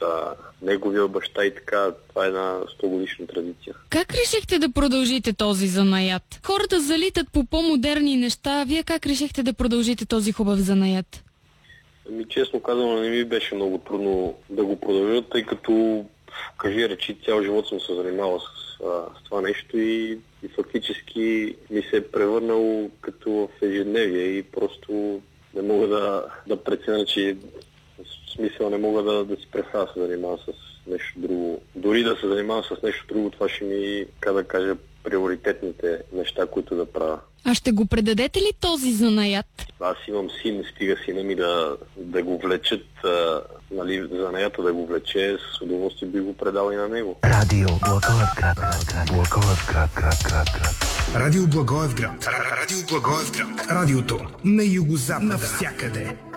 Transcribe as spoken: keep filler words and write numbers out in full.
а, неговия баща и така. Това е една сто годишна традиция. Как решихте да продължите този занаят? Хората залитат по по-модерни неща. Вие как решихте да продължите този хубав занаят? Ами, честно казано, не ми беше много трудно да го продължа, тъй като, кажи речи, цял живот съм се занимавал с, а, с това нещо и, и фактически ми се е превърнало като в ежедневие и просто не мога да, да преценя, че в смисъл не мога да, да си престана да се занимавам с нещо друго. Дори да се занимавам с нещо друго, това ще ми, как да кажа, приоритетните неща, които да правя. А ще го предадете ли този занаят? Аз имам син, стига сина ми да, да го влечат, а, нали, занаята да го влече, с удоволствие би го предал и на него. Радио Благоевград. Благоевград, град, град, град. Радио Благоевград. Радио Благоевград. Радиото на югозапада. Навсякъде.